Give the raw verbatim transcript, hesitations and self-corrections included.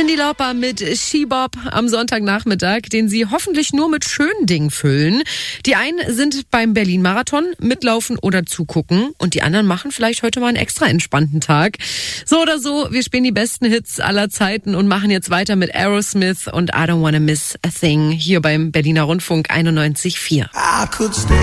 Cyndi Lauper mit She-Bop am Sonntagnachmittag, den sie hoffentlich nur mit schönen Dingen füllen. Die einen sind beim Berlin-Marathon mitlaufen oder zugucken und die anderen machen vielleicht heute mal einen extra entspannten Tag. So oder so, wir spielen die besten Hits aller Zeiten und machen jetzt weiter mit Aerosmith und I Don't Wanna Miss a Thing hier beim Berliner Rundfunk einundneunzig Komma vier.